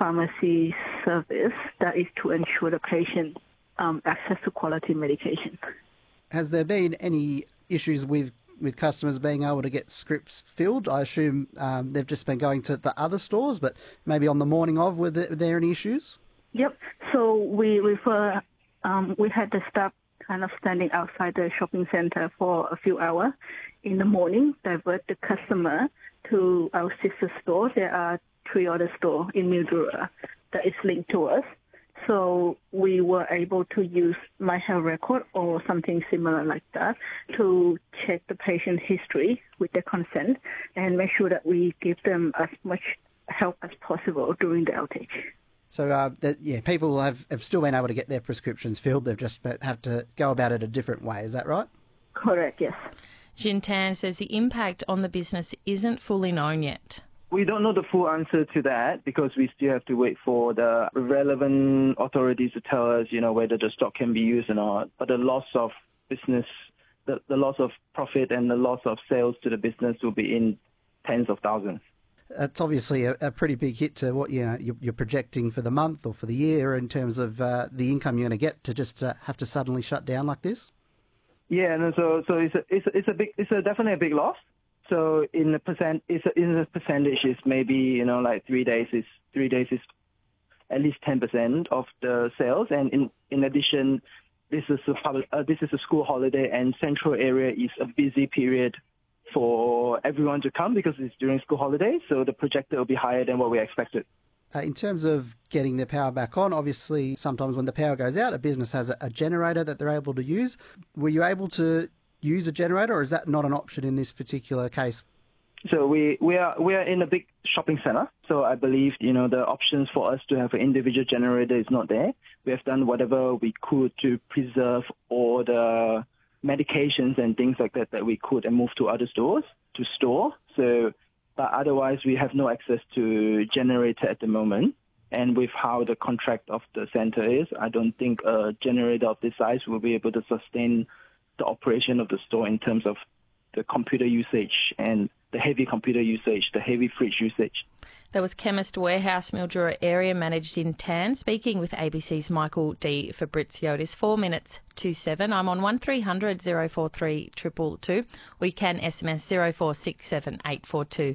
pharmacy service that is to ensure the patient access to quality medication. Has there been any issues with customers being able to get scripts filled? I assume they've just been going to the other stores, but maybe on the morning of, were there any issues? Yep. So we had the staff kind of standing outside the shopping center for a few hours in the morning, divert the customer to our sister store. There are 3 other stores in Mildura that is linked to us. So we were able to use My Health Record or something similar like that to check the patient history with their consent and make sure that we give them as much help as possible during the outage. So, people have still been able to get their prescriptions filled. They've just have to go about it a different way. Is that right? Correct, yes. Jin Tan says the impact on the business isn't fully known yet. We don't know the full answer to that because we still have to wait for the relevant authorities to tell us, whether the stock can be used or not. But the loss of business, the loss of profit and the loss of sales to the business will be in tens of thousands. It's obviously a pretty big hit to what you're projecting for the month or for the year in terms of the income you're going to get to just have to suddenly shut down like this. Yeah, no, so it's definitely a big loss. So in a percentage, it's maybe 3 days is at least 10% of the sales, and in addition, this is a school holiday, and central area is a busy period for everyone to come because it's during school holidays. So the projected will be higher than what we expected. In terms of getting the power back on, obviously sometimes when the power goes out, a business has a generator that they're able to use. Were you able to use a generator, or is that not an option in this particular case? So we are in a big shopping center. So I believe the options for us to have an individual generator is not there. We have done whatever we could to preserve all the medications and things like that we could and move to other stores to store. So, but otherwise we have no access to generator at the moment. And with how the contract of the center is, I don't think a generator of this size will be able to sustain the operation of the store in terms of the computer usage and the heavy computer usage, the heavy fridge usage. That was Chemist Warehouse Mildura Area Manager Jin Tan speaking with ABC's Michael D. Fabrizio. It is 4 minutes to 7. I'm on 1300 043 222. Or you can SMS 0467 842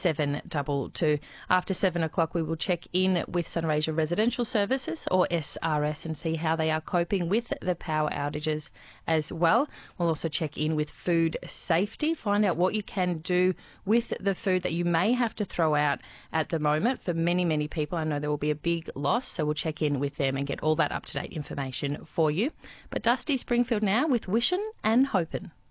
722. After 7 o'clock, we will check in with Sunraysia Residential Services, or SRS, and see how they are coping with the power outages as well. We'll also check in with food safety, find out what you can do with the food that you may have to throw out at the moment. For many, many people, I know there will be a big loss, so we'll check in with them and get all that up-to-date information for you. But Dusty Springfield now with Wishin' and Hopin'.